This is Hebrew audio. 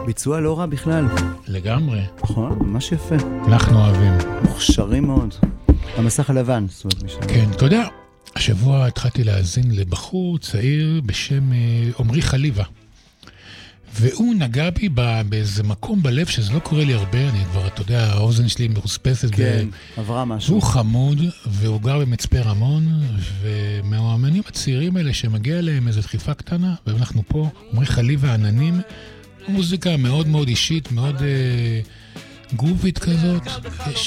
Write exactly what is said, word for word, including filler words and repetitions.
ביצוע לא רע בכלל. לגמרי. נכון, ממש יפה. אנחנו אוהבים. מוכשרים מאוד. המסך הלבן, זאת אומרת משם. כן, אתה יודע, השבוע התחלתי להאזין לבחור צעיר בשם עומרי חליבה. והוא נגע בי באיזה מקום בלב שזה לא קורה לי הרבה, אני כבר, אתה יודע, האוזן שלי מרוספסת. כן, ב... עברה משהו. הוא חמוד, והוא גר במצפה רמון, ומהאמנים הצעירים האלה שמגיע להם איזו דחיפה קטנה, ואנחנו פה, עומרי חליבה עננים, מוזיקה מאוד מאוד אישית, מאוד אה, גרובית כזאת, יש